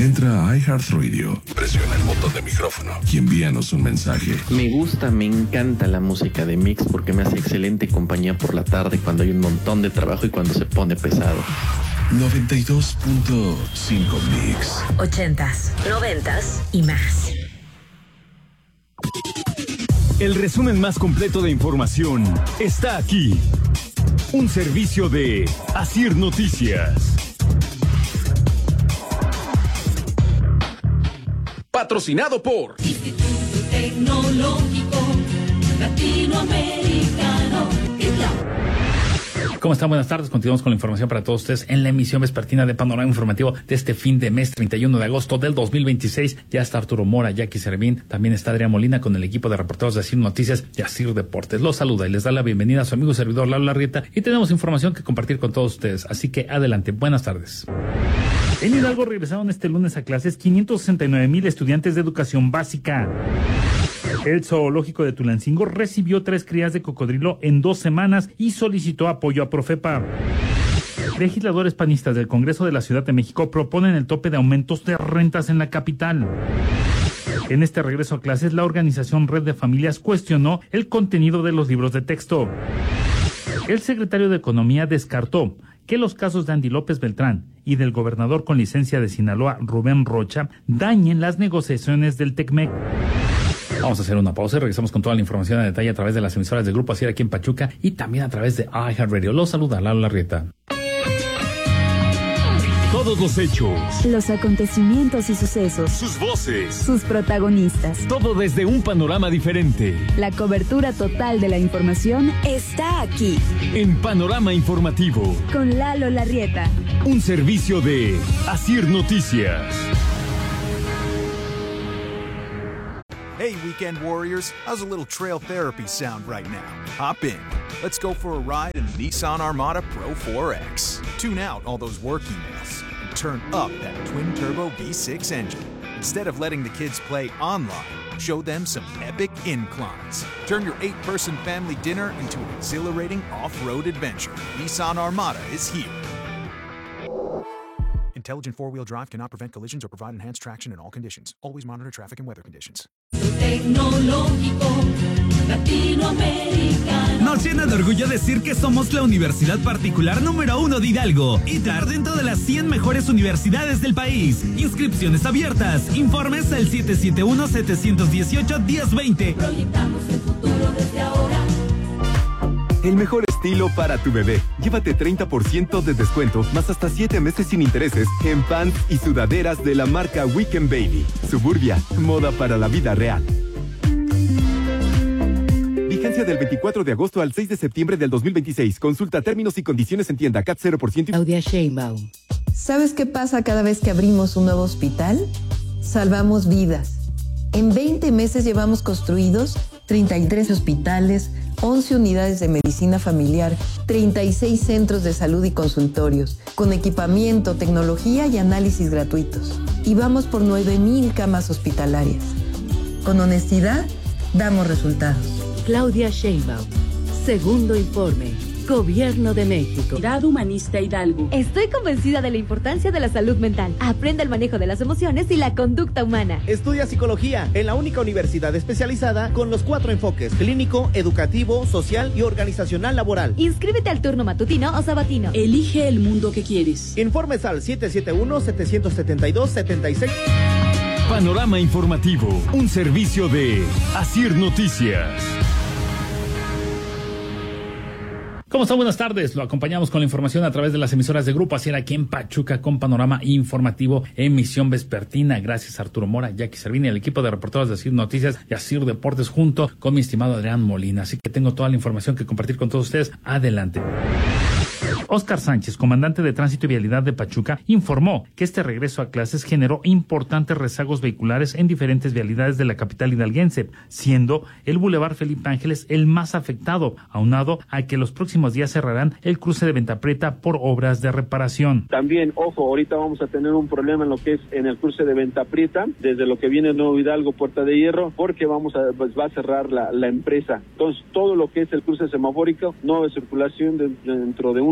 Entra a iHeartRadio, presiona el botón de micrófono y envíanos un mensaje. Me encanta la música de Mix porque me hace excelente compañía por la tarde cuando hay un montón de trabajo y cuando se pone pesado. 92.5 Mix. 80s, 90s y más. El resumen más completo de información está aquí. Un servicio de Asir Noticias. Patrocinado por Instituto Tecnológico Latinoamericano. ¿Cómo están? Buenas tardes. Continuamos con la información para todos ustedes en la emisión vespertina de Panorama Informativo de este fin de mes, 31 de agosto del 2026. Ya está Arturo Mora, Jackie Servín, también está Adrián Molina con el equipo de reporteros de Asir Noticias y Asir Deportes. Los saluda y les da la bienvenida a su amigo y servidor Lalo Larrieta y tenemos información que compartir con todos ustedes. Así que adelante. Buenas tardes. En Hidalgo regresaron este lunes a clases 569,000 estudiantes de educación básica. El zoológico de Tulancingo recibió 3 crías de cocodrilo en 2 semanas y solicitó apoyo a Profepa. Legisladores panistas del Congreso de la Ciudad de México proponen el tope de aumentos de rentas en la capital. En este regreso a clases, la organización Red de Familias cuestionó el contenido de los libros de texto. El secretario de Economía descartó que los casos de Andy López Beltrán y del gobernador con licencia de Sinaloa, Rubén Rocha, dañen las negociaciones del TECMEC. Vamos a hacer una pausa y regresamos con toda la información en detalle a través de las emisoras del Grupo Asir aquí en Pachuca y también a través de iHeartRadio. Los saluda Lalo Larrieta. Todos los hechos, los acontecimientos y sucesos, sus voces, sus protagonistas. Todo desde un panorama diferente. La cobertura total de la información está aquí. En Panorama Informativo. Con Lalo Larrieta. Un servicio de Asir Noticias. Hey, weekend warriors, how's a little trail therapy sound right now? Hop in. Let's go for a ride in the Nissan Armada Pro 4X. Tune out all those work emails and turn up that twin-turbo V6 engine. Instead of letting the kids play online, show them some epic inclines. Turn your 8-person family dinner into an exhilarating off-road adventure. Nissan Armada is here. Intelligent four-wheel drive cannot prevent collisions or provide enhanced traction in all conditions. Always monitor traffic and weather conditions. Tecnológico Latinoamericano. Nos llena de orgullo decir que somos la universidad particular número 1 de Hidalgo y estar dentro de las 100 mejores universidades del país. Inscripciones abiertas. Informes al 771-718-1020. Proyectamos el futuro desde ahora. El mejor estilo para tu bebé. Llévate 30% de descuento, más hasta 7 meses sin intereses en pants y sudaderas de la marca Weekend Baby. Suburbia, moda para la vida real. Vigencia del 24 de agosto al 6 de septiembre del 2026. Consulta términos y condiciones en tienda CAT 0%. Claudia Sheinbaum. ¿Sabes qué pasa cada vez que abrimos un nuevo hospital? Salvamos vidas. En 20 meses llevamos construidos 33 hospitales, 11 unidades de medicina familiar, 36 centros de salud y consultorios, con equipamiento, tecnología y análisis gratuitos. Y vamos por 9,000 camas hospitalarias. Con honestidad, damos resultados. Claudia Sheinbaum. Segundo informe. Gobierno de México. Unidad Humanista Hidalgo. Estoy convencida de la importancia de la salud mental. Aprende el manejo de las emociones y la conducta humana. Estudia psicología en la única universidad especializada con los 4 enfoques: clínico, educativo, social y organizacional laboral. Inscríbete al turno matutino o sabatino. Elige el mundo que quieres. Informes al 771-772-76. Panorama Informativo, un servicio de Asir Noticias. ¿Cómo están? Buenas tardes. Lo acompañamos con la información a través de las emisoras de Grupo Asir aquí en Pachuca con Panorama Informativo, emisión vespertina. Gracias a Arturo Mora, Jackie Servín y el equipo de reporteros de Asir Noticias y Asir Deportes junto con mi estimado Adrián Molina. Así que tengo toda la información que compartir con todos ustedes. Adelante. Óscar Sánchez, comandante de Tránsito y Vialidad de Pachuca, informó que este regreso a clases generó importantes rezagos vehiculares en diferentes vialidades de la capital hidalguense, siendo el Boulevard Felipe Ángeles el más afectado, aunado a que los próximos días cerrarán el cruce de Venta Prieta por obras de reparación. También, ojo, ahorita vamos a tener un problema en lo que es en el cruce de Venta Prieta, desde lo que viene Nuevo Hidalgo, Puerta de Hierro, porque va a cerrar la empresa. Entonces, todo lo que es el cruce semafórico, nueva circulación dentro de unos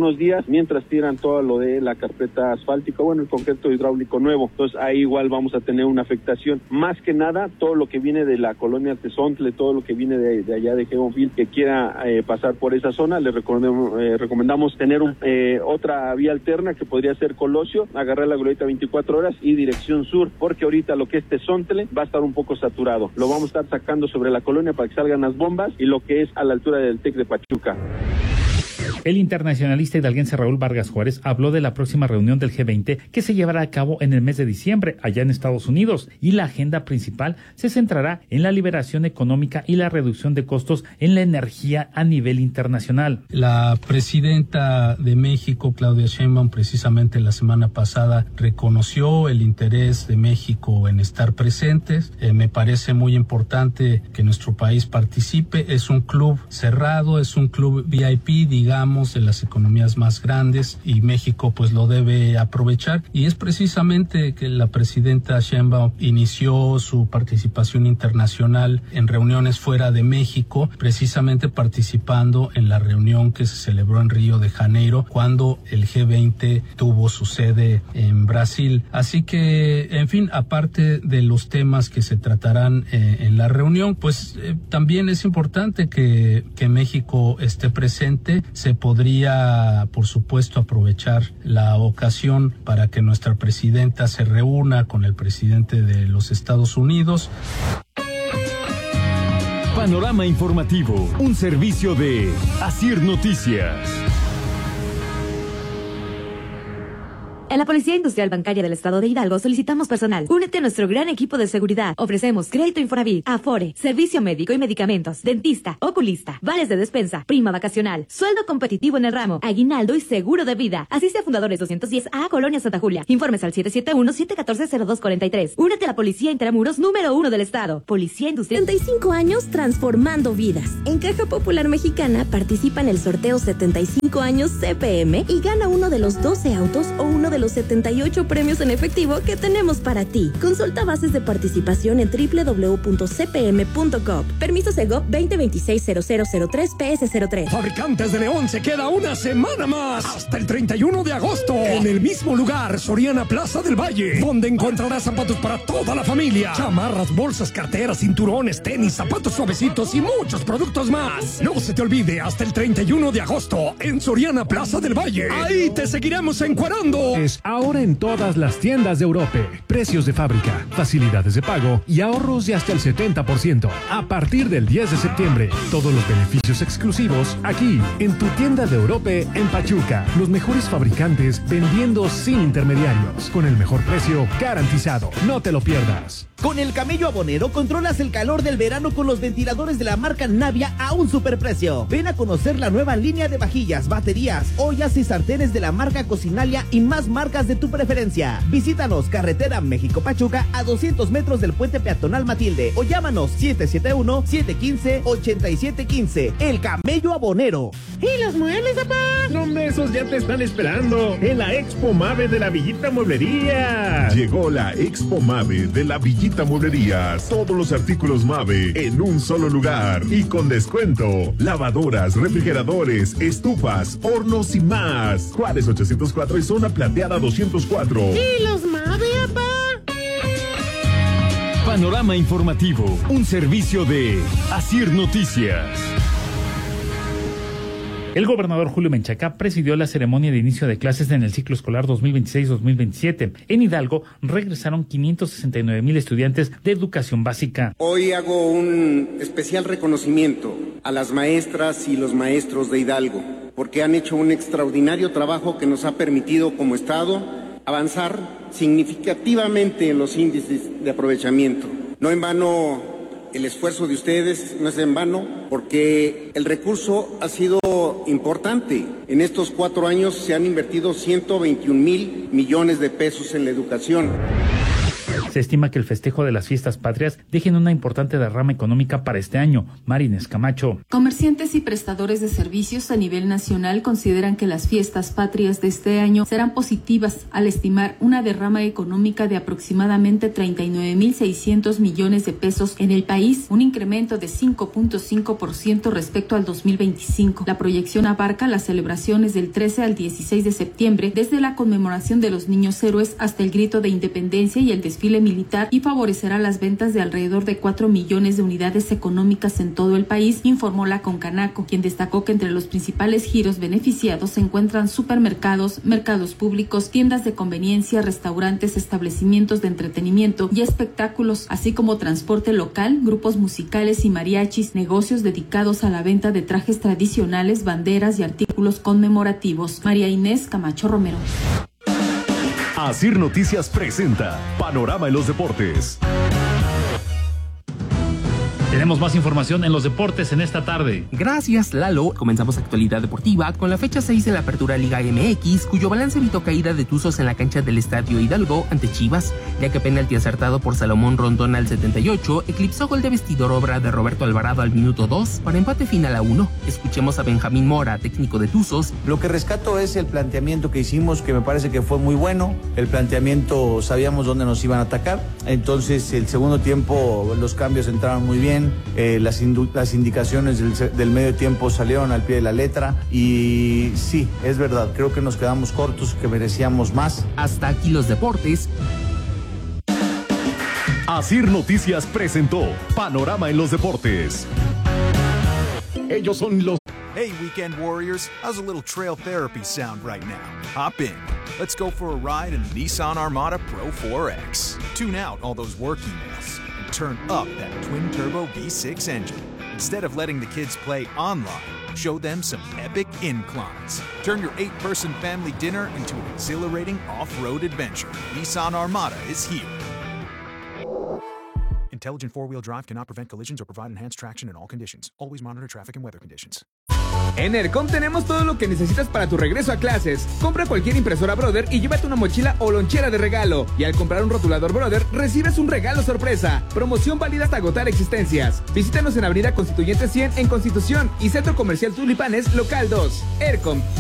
unos días mientras tiran todo lo de la carpeta asfáltica, bueno, el concreto hidráulico nuevo. Entonces ahí igual vamos a tener una afectación. Más que nada, todo lo que viene de la colonia Tezontle, todo lo que viene de allá de Geonfil, que quiera pasar por esa zona, le recomendamos tener otra vía alterna que podría ser Colosio, agarrar la glorieta 24 horas y dirección sur, porque ahorita lo que es Tezontle va a estar un poco saturado. Lo vamos a estar sacando sobre la colonia para que salgan las bombas y lo que es a la altura del TEC de Pachuca. El internacionalista hidalguense Raúl Vargas Juárez habló de la próxima reunión del G20 que se llevará a cabo en el mes de diciembre allá en Estados Unidos, y la agenda principal se centrará en la liberación económica y la reducción de costos en la energía a nivel internacional. La presidenta de México, Claudia Sheinbaum, precisamente la semana pasada reconoció el interés de México en estar presentes. Me parece muy importante que nuestro país participe. Es un club cerrado, es un club VIP, digamos, de las economías más grandes, y México pues lo debe aprovechar, y es precisamente que la presidenta Sheinbaum inició su participación internacional en reuniones fuera de México, precisamente participando en la reunión que se celebró en Río de Janeiro cuando el G20 tuvo su sede en Brasil. Así que, en fin, aparte de los temas que se tratarán en la reunión, pues también es importante que México esté presente. Se podría, por supuesto, aprovechar la ocasión para que nuestra presidenta se reúna con el presidente de los Estados Unidos. Panorama informativo, un servicio de Asir Noticias. En la Policía Industrial Bancaria del Estado de Hidalgo solicitamos personal. Únete a nuestro gran equipo de seguridad. Ofrecemos crédito Infonavit, Afore, servicio médico y medicamentos, dentista, oculista, vales de despensa, prima vacacional, sueldo competitivo en el ramo, aguinaldo y seguro de vida. Asiste a Fundadores 210A, Colonia Santa Julia. Informes al 771-714-0243. Únete a la Policía Intramuros número 1 del Estado. Policía Industrial. 75 años transformando vidas. En Caja Popular Mexicana participa en el sorteo 75 años CPM y gana uno de los 12 autos o uno de los 78 premios en efectivo que tenemos para ti. Consulta bases de participación en www.cpm.gov. Permiso Segov 2026-0003-PS03. Fabricantes de León se queda una semana más, hasta el 31 de agosto, en el mismo lugar, Soriana Plaza del Valle, donde encontrarás zapatos para toda la familia, chamarras, bolsas, carteras, cinturones, tenis, zapatos suavecitos y muchos productos más. No se te olvide, hasta el 31 de agosto, en Soriana Plaza del Valle. Ahí te seguiremos encuerando. Ahora en todas las tiendas de Europe. Precios de fábrica, facilidades de pago y ahorros de hasta el 70%. A partir del 10 de septiembre, todos los beneficios exclusivos aquí, en tu tienda de Europe en Pachuca. Los mejores fabricantes vendiendo sin intermediarios, con el mejor precio garantizado. No te lo pierdas. Con el Camello Abonero controlas el calor del verano con los ventiladores de la marca Navia a un superprecio. Ven a conocer la nueva línea de vajillas, baterías, ollas y sartenes de la marca Cocinalia y más marcas de tu preferencia. Visítanos, carretera México-Pachuca, a 200 metros del puente peatonal Matilde, o llámanos 771-715-8715. El Camello Abonero. ¿Y los muebles, papá? ¿Dónde esos ya te están esperando? En la Expo Mave de la Villita Mueblería. Llegó la Expo Mave de la Villita Mueblerías. Todos los artículos Mave en un solo lugar y con descuento. Lavadoras, refrigeradores, estufas, hornos y más. Juárez 804 y Zona Plateada 204. ¿Y los Mave, papá? Panorama informativo, un servicio de Asir Noticias. El gobernador Julio Menchaca presidió la ceremonia de inicio de clases en el ciclo escolar 2026-2027. En Hidalgo regresaron 569,000 estudiantes de educación básica. Hoy hago un especial reconocimiento a las maestras y los maestros de Hidalgo, porque han hecho un extraordinario trabajo que nos ha permitido como Estado avanzar significativamente en los índices de aprovechamiento. No en vano el esfuerzo de ustedes, no es en vano, porque el recurso ha sido importante. En estos 4 años se han invertido 121,000 millones de pesos en la educación. Se estima que el festejo de las fiestas patrias dejen una importante derrama económica para este año. Marines Camacho. Comerciantes y prestadores de servicios a nivel nacional consideran que las fiestas patrias de este año serán positivas al estimar una derrama económica de aproximadamente 39.600 millones de pesos en el país, un incremento de 5.5% respecto al 2025. La proyección abarca las celebraciones del 13 al 16 de septiembre, desde la conmemoración de los niños héroes hasta el grito de independencia y el desfile militar, y favorecerá las ventas de alrededor de 4 millones de unidades económicas en todo el país, informó la Concanaco, quien destacó que entre los principales giros beneficiados se encuentran supermercados, mercados públicos, tiendas de conveniencia, restaurantes, establecimientos de entretenimiento y espectáculos, así como transporte local, grupos musicales y mariachis, negocios dedicados a la venta de trajes tradicionales, banderas y artículos conmemorativos. María Inés Camacho Romero. Asir Noticias presenta Panorama en los Deportes. Tenemos más información en los deportes en esta tarde. Gracias, Lalo. Comenzamos actualidad deportiva con la fecha 6 de la Apertura Liga MX, cuyo balance evitó caída de Tuzos en la cancha del Estadio Hidalgo ante Chivas, ya que penalti acertado por Salomón Rondón al 78 eclipsó gol de vestidor obra de Roberto Alvarado al minuto 2 para empate final a 1. Escuchemos a Benjamín Mora, técnico de Tuzos. Lo que rescato es el planteamiento que hicimos, que me parece que fue muy bueno. El planteamiento, sabíamos dónde nos iban a atacar, entonces el segundo tiempo los cambios entraron muy bien. Las indicaciones del medio tiempo salieron al pie de la letra y sí, es verdad, creo que nos quedamos cortos, que merecíamos más. Hasta aquí los deportes. Asir Noticias presentó Panorama en los Deportes. Ellos son los... Hey, Weekend Warriors, how's a little trail therapy sound right now? Hop in. Let's go for a ride in the Nissan Armada Pro 4X. Tune out all those work emails and turn up that twin-turbo V6 engine. Instead of letting the kids play online, show them some epic inclines. Turn your 8-person family dinner into an exhilarating off-road adventure. Nissan Armada is here. Intelligent four-wheel drive cannot prevent collisions or provide enhanced traction in all conditions. Always monitor traffic and weather conditions. En ERCOM tenemos todo lo que necesitas para tu regreso a clases. Compra cualquier impresora Brother y llévate una mochila o lonchera de regalo. Y al comprar un rotulador Brother, recibes un regalo sorpresa. Promoción válida hasta agotar existencias. Visítanos en Avenida Constituyente 100 en Constitución y Centro Comercial Tulipanes, local 2. ERCOM.